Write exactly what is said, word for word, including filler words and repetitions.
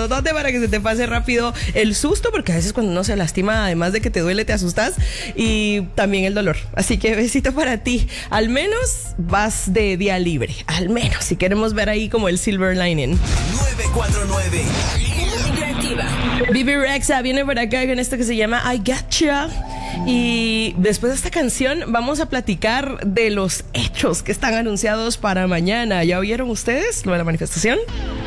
besotote para que se te pase rápido el susto, porque a veces cuando uno se lastima, además de que te duele, te asustas, y también el dolor. Así que besito para ti. Al menos vas de día libre. Al menos, si queremos ver ahí como el silver lining. nueve cuatro nueve. Bibi Rexha viene por acá con esto que se llama I Gotcha. Y después de esta canción vamos a platicar de los hechos que están anunciados para mañana. ¿Ya oyeron ustedes lo de la manifestación?